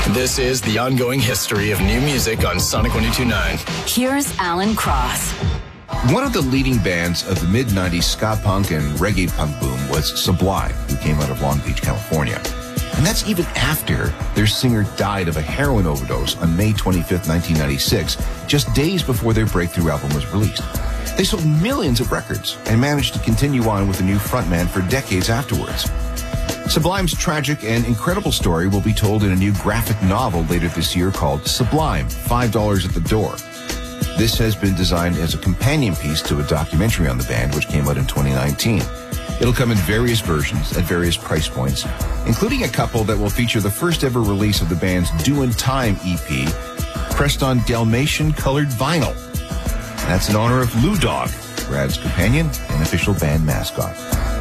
This is the ongoing history of new music on Sonic 102.9. Here's Alan Cross. One of the leading bands of the mid-90s ska punk and reggae punk boom was Sublime, who came out of Long Beach, California. And that's even after their singer died of a heroin overdose on May 25th, 1996, just days before their breakthrough album was released. They sold millions of records and managed to continue on with a new frontman for decades afterwards. Sublime's tragic and incredible story will be told in a new graphic novel later this year called Sublime, $5 at the Door. This has been designed as a companion piece to a documentary on the band, which came out in 2019. It'll come in various versions at various price points, including a couple that will feature the first ever release of the band's Doin' Time EP, pressed on Dalmatian-colored vinyl. That's in honor of Lou Dog, Brad's companion and official band mascot.